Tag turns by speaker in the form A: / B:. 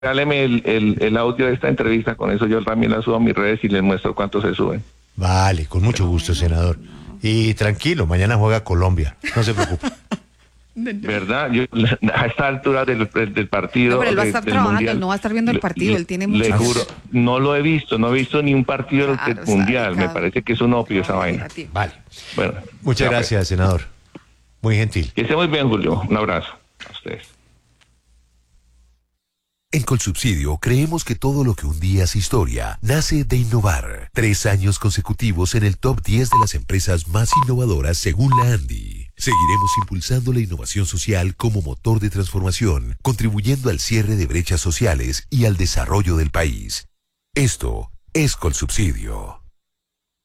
A: Regáleme el audio de esta entrevista, con eso yo también la subo a mis redes y les muestro cuánto se suben.
B: Vale, con mucho gusto, senador. Y tranquilo, mañana juega Colombia, no se preocupe.
A: ¿Verdad? Yo, a esta altura del partido.
C: No, pero él va a estar
A: del
C: trabajando,
A: mundial,
C: él no va a estar viendo el partido, él tiene mucho.
A: Le juro, no lo he visto, no he visto ni un partido
C: Claro,
A: del mundial. Me parece que es un opio esa vaina.
B: Vale.
A: Bueno,
B: Muchas gracias, senador. Muy gentil.
A: Que esté muy bien, Julio. Un abrazo a ustedes.
D: En Colsubsidio creemos que todo lo que un día hace historia nace de innovar. 3 años consecutivos en el top 10 de las empresas más innovadoras según la ANDI. Seguiremos impulsando la innovación social como motor de transformación, contribuyendo al cierre de brechas sociales y al desarrollo del país. Esto es Colsubsidio.